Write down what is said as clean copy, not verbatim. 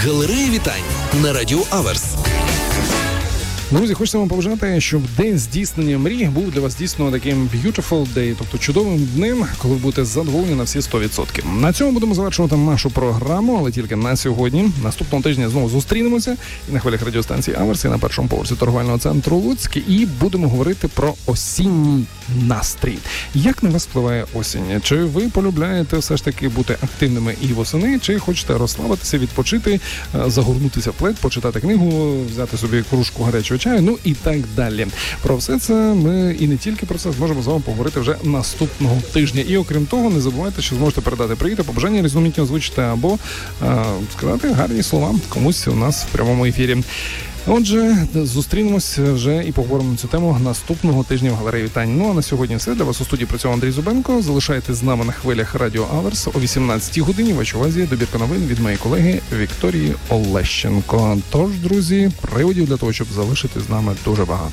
Галерея вітань на Радіо Аверс. Друзі, хочеться вам побажати, щоб день здійснення мрій був для вас дійсно таким beautiful day, тобто чудовим днем, коли ви будете задоволені на всі 100%. На цьому будемо завершувати нашу програму, але тільки на сьогодні. Наступного тижня знову зустрінемося і на хвилях радіостанції Аверс, і на першому поверсі торговельного центру Луцьк, і будемо говорити про осінній настрій. Як на вас впливає осінь? Чи ви полюбляєте все ж таки бути активними і восени, чи хочете розслабитися, відпочити, загорнутися в плед, почитати книгу, взяти собі кружку гарячого чаю, ну і так далі. Про все це ми і не тільки про це зможемо з вами поговорити вже наступного тижня. І окрім того, не забувайте, що зможете передати привіт, побажання різноманітні озвучити або сказати гарні слова комусь у нас в прямому ефірі. Отже, зустрінемося вже і поговоримо на цю тему наступного тижня в галереї вітань. Ну а на сьогодні все. Для вас у студії працював Андрій Зубенко. Залишайтесь з нами на хвилях Радіо Аверс. О 18-й годині в вашій увазі добірка новин від моєї колеги Вікторії Олещенко. Тож, друзі, приводів для того, щоб залишити з нами дуже багато.